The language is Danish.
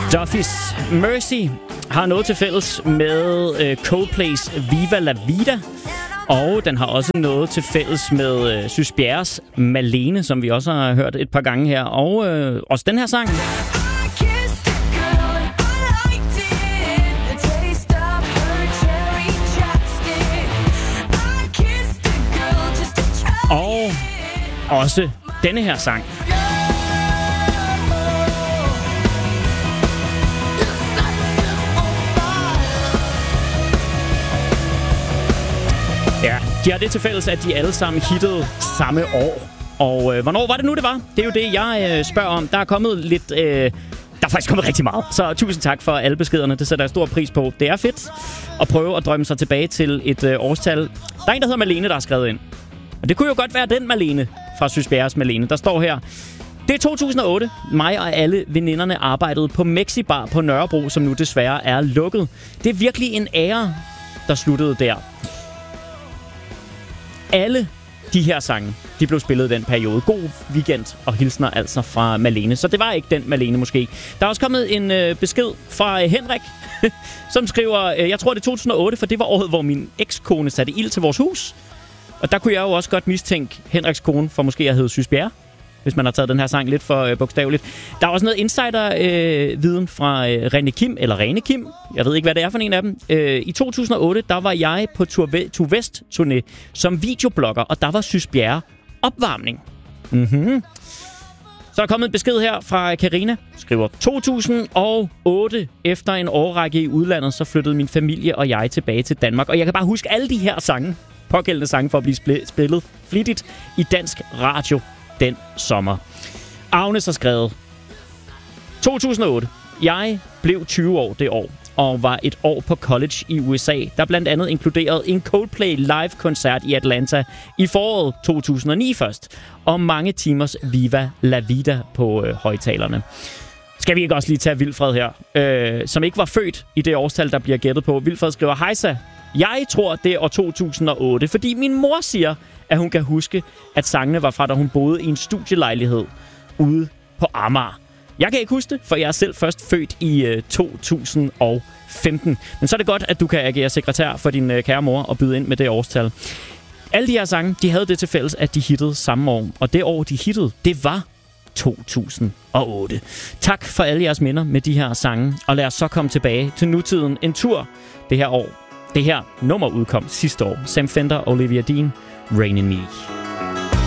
Duffy's Mercy har noget til fælles med Coldplays Viva La Vida. Og den har også noget til fælles med Sys Bjerres Malene, som vi også har hørt et par gange her. Og også den her sang. Og også denne her sang. Ja, de har det til fælles, at de alle sammen hittede samme år. Og hvornår var det nu, det var? Det er jo det, jeg spørger om. Der er kommet lidt... der er faktisk kommet rigtig meget. Så tusind tak for alle beskederne. Det sætter jeg stor pris på. Det er fedt at prøve at drømme sig tilbage til et årstal. Der er en, der hedder Malene, der har skrevet ind. Og det kunne jo godt være den Malene fra Sys Bjerres Malene. Der står her: det er 2008. Mig og alle veninderne arbejdede på Mexibar på Nørrebro, som nu desværre er lukket. Det er virkelig en ære, der sluttede der. Alle de her sange, de blev spillet i den periode. God weekend og hilsner altså fra Malene. Så det var ikke den Malene måske. Der er også kommet en besked fra Henrik, som skriver, jeg tror det er 2008, for det var året, hvor min ekskone satte ild til vores hus. Og der kunne jeg jo også godt mistænke Henriks kone for måske at hedde Sys Bjerre, hvis man har taget den her sang lidt for bogstaveligt. Der er også noget insider-viden fra Rene Kim. Jeg ved ikke, hvad det er for en af dem. I 2008, der var jeg på Tour Vest-turné som videoblogger, og der var Sys Bjerre opvarmning. Mm-hmm. Så er der kommet en besked her fra Karina. Skriver, 2008, efter en årrække i udlandet, så flyttede min familie og jeg tilbage til Danmark. Og jeg kan bare huske alle de her sange, pågældende sange, for at blive spillet flittigt i dansk radio den sommer. Agnes har skrevet, 2008. Jeg blev 20 år det år, og var et år på college i USA, der blandt andet inkluderede en Coldplay live-koncert i Atlanta i foråret 2009 først, og mange timers Viva La Vida på højtalerne. Skal vi ikke også lige tage Vilfred her, som ikke var født i det årstal, der bliver gættet på. Vilfred skriver, hejsa, jeg tror, det er år 2008, fordi min mor siger, at hun kan huske, at sangene var fra, da hun boede i en studielejlighed ude på Amager. Jeg kan ikke huske det, for jeg er selv først født i 2015. Men så er det godt, at du kan agere sekretær for din kære mor og byde ind med det årstal. Alle de her sange, de havde det til fælles, at de hittede samme år. Og det år, de hittede, det var 2008. Tak for alle jeres minder med de her sange. Og lad os så komme tilbage til nutiden en tur det her år. Det her nummer udkom sidste år. Sam Fender og Olivia Dean, Rain in Me.